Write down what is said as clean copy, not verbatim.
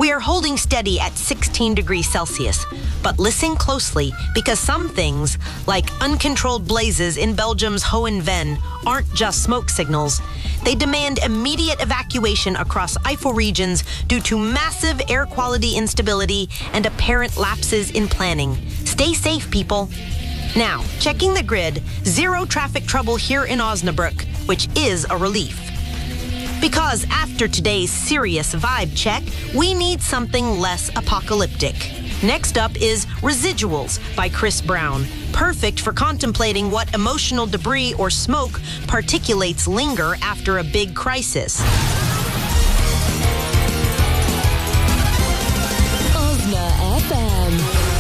We are holding steady at 16 degrees Celsius, but listen closely because some things, like uncontrolled blazes in Belgium's Hohenven, aren't just smoke signals. They demand immediate evacuation across Eifel regions due to massive air quality instability and apparent lapses in planning. Stay safe, people. Now, checking the grid, zero traffic trouble here in Osnabrück, which is a relief. Because after today's serious vibe check, we need something less apocalyptic. Next up is Residuals by Chris Brown, perfect for contemplating what emotional debris or smoke particulates linger after a big crisis.